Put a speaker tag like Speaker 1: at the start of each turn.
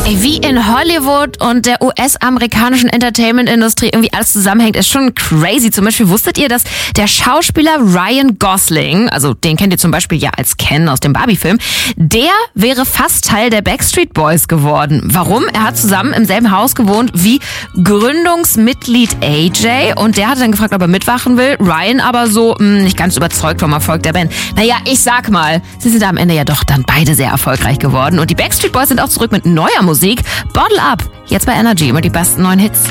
Speaker 1: Ey, wie in Hollywood und der US-amerikanischen Entertainment-Industrie irgendwie alles zusammenhängt, ist schon crazy. Zum Beispiel wusstet ihr, dass der Schauspieler Ryan Gosling, also den kennt ihr zum Beispiel ja als Ken aus dem Barbie-Film, der wäre fast Teil der Backstreet Boys geworden. Warum? Er hat zusammen im selben Haus gewohnt wie Gründungsmitglied AJ und der hatte dann gefragt, ob er mitwachen will. Ryan aber so nicht ganz überzeugt vom Erfolg der Band. Naja, ich sag mal, sie sind am Ende ja doch dann beide sehr erfolgreich geworden und die Backstreet Boys sind auch zurück mit neuer Musik. Bottle Up, jetzt bei Energy, immer die besten neuen Hits.